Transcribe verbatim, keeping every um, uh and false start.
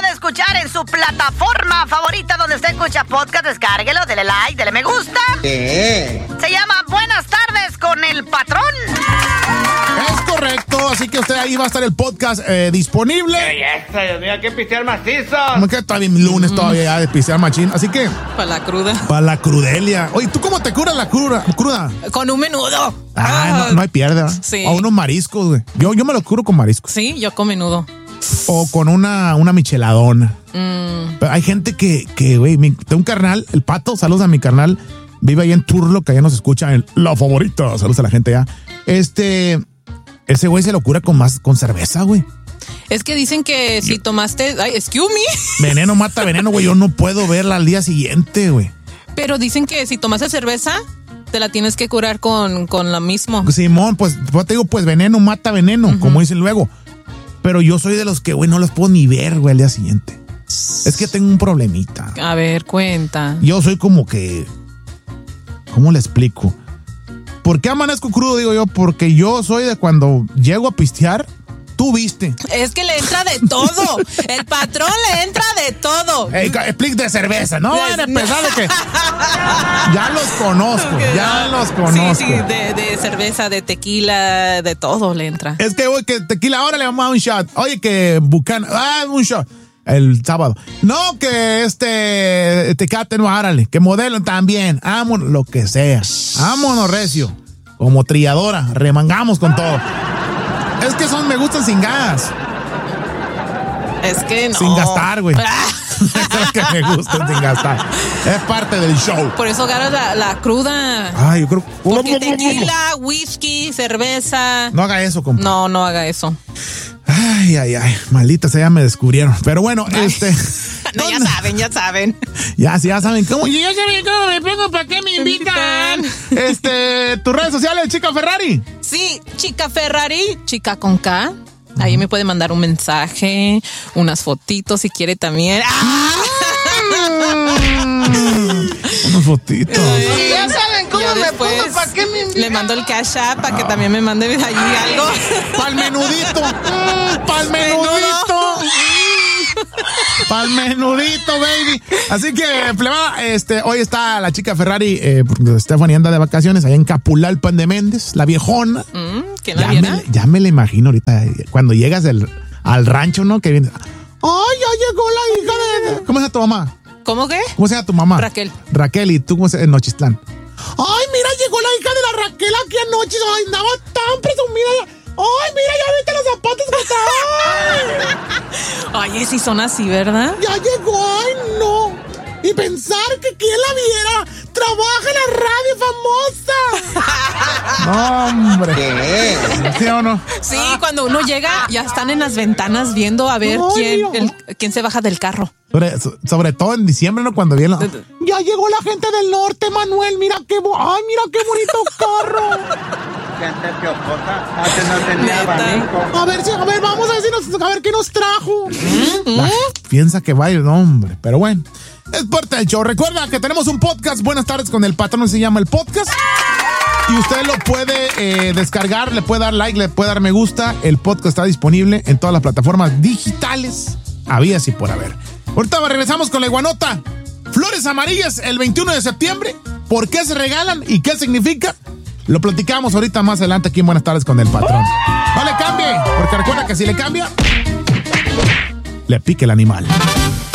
puede escuchar en su plataforma favorita donde usted escucha podcast. Descárguelo, dele like, dele me gusta. ¿Qué? Se llama Buenas tardes con el patrón. Es correcto, así que usted ahí va a estar el podcast eh, disponible. Ey, esta, Dios mío, hay que pistear macizo. No que está bien lunes todavía ya de pistear machín, así que... Para la cruda. Para la crudelia. Oye, ¿tú cómo te curas la cruda? cruda? Con un menudo. Ah, no, no hay pierde, ¿verdad? Sí. O unos mariscos, güey. Yo, yo me lo curo con mariscos. Sí, yo con menudo. O con una, una micheladona. Mm. Pero hay gente que, que, güey, mi- tengo un carnal, el Pato, saludos a mi carnal, vive ahí en Turlo, que allá nos escucha en La Favorita, saludos a la gente allá. Este, ese güey se lo cura con más, con cerveza, güey. Es que dicen que si tomaste... Ay, excuse me. Veneno mata veneno, güey, yo no puedo verla al día siguiente, güey. Pero dicen que si tomaste cerveza, te la tienes que curar con, con la misma. Simón, pues, pues te digo, pues veneno mata veneno, uh-huh. como dicen luego. Pero yo soy de los que, güey, no los puedo ni ver, güey, al día siguiente. Es que tengo un problemita. A ver, cuenta. Yo soy como que... ¿Cómo le explico? ¿Por qué amanezco crudo, digo yo? Porque yo soy de cuando llego a pistear, tú viste. Es que le entra de todo. El patrón le entra de todo. Ey, explica de cerveza, ¿no? Van a empezar de que... Ya los conozco, ya los conozco. Sí, sí, de, de cerveza, de tequila, de todo le entra. Es que, güey, que tequila, ahora le vamos a dar un shot. Oye, que Bucana, ah, un shot. El sábado. No, que este Tecate, no, árale. Que Modelo también. Vámonos, lo que sea. Vámonos, recio. Como trilladora, remangamos con todo. Es que son, me gustan sin gas. Es que no. Sin gastar, güey. Eso es que me gustan sin gastar. Es parte del show. Por eso agarras la, la cruda. Ay, yo creo. Porque tequila, whisky, cerveza. No haga eso, compa. No, no haga eso. Ay, ay, ay. Maldita sea, ya me descubrieron. Pero bueno, ay. este. No, ya saben, ya saben. Ya, sí, ya saben cómo. Ya saben cómo me pongo, ¿para qué me invitan? Este, tus redes sociales, Chica Ferrari. Sí, Chica Ferrari, Chica con K. Ahí me puede mandar un mensaje, unas fotitos si quiere también. ¡Ah! Unas fotitos. Eh, ya saben cómo me pongo, ¿para qué me invitan? Le mando el cash app para que también me mande allí algo. Pa'l menudito. Pa'l menudito. Pa'l menudito, baby. Así que, plebada, este, hoy está la Chica Ferrari, eh, porque Stephanie anda de vacaciones allá en Capulalpan de Méndez, la viejona. Mm, ¿Quién la ya, viera? me, ya me la imagino ahorita, cuando llegas el, al rancho, ¿no? Que viene. ¡Ay, ya llegó la hija de... ¿Cómo se llama tu mamá? ¿Cómo qué? ¿Cómo se llama tu mamá? Raquel. Raquel, ¿y tú cómo se llama? En Nochistlán. ¡Ay, mira, llegó la hija de la Raquel aquí anoche! ¡Ay, andaba tan presumida! ¡Ay, mira, ya viste los zapatos que está! Oye, si son así, ¿verdad? ¡Ya llegó! ¡Ay, no! Y pensar que quien la viera trabaja en la radio famosa. No, hombre. ¿Qué? ¿Sí o no? Sí, cuando uno llega, ya están en las ventanas viendo a ver Ay, quién, el, quién se baja del carro. Sobre, sobre todo en diciembre, ¿no? Cuando viene la... Ya llegó la gente del norte, Manuel. Mira qué... Bo... ¡Ay, mira qué bonito carro! Gente piojosa, antes no tenía Neta. abanico. A ver, si, a ver, vamos a ver, si nos, a ver qué nos trajo. La- piensa que va a ir, no, hombre. Pero bueno, es parte del show. Recuerda que tenemos un podcast. Buenas tardes con el patrón, se llama el podcast. Y usted lo puede eh, descargar, le puede dar like, le puede dar me gusta. El podcast está disponible en todas las plataformas digitales. Había así por haber. Ahorita regresamos con la iguanota. Flores amarillas el veintiuno de septiembre. ¿Por qué se regalan y qué significa? Lo platicamos ahorita más adelante aquí en Buenas tardes con el patrón. No le cambie, porque recuerda que si le cambia, le pique el animal.